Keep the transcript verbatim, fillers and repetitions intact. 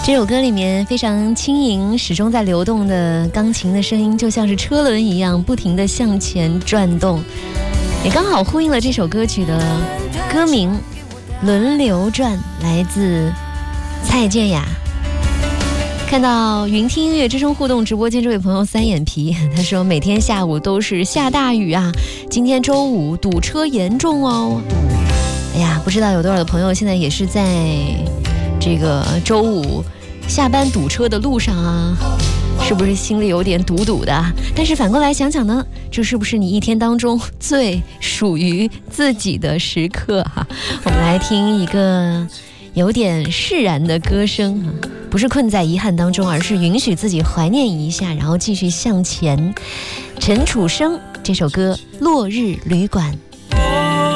这首歌里面非常轻盈，始终在流动的钢琴的声音，就像是车轮一样，不停地向前转动，也刚好呼应了这首歌曲的歌名《轮流转》，来自蔡健雅。看到云听音乐之声互动直播间这位朋友三眼皮，他说每天下午都是下大雨啊，今天周五堵车严重哦。哎呀，不知道有多少的朋友现在也是在这个周五下班堵车的路上啊，是不是心里有点堵堵的？但是反过来想想呢，这是不是你一天当中最属于自己的时刻哈？我们来听一个有点释然的歌声啊，不是困在遗憾当中，而是允许自己怀念一下，然后继续向前。陈楚生这首歌《落日旅馆》。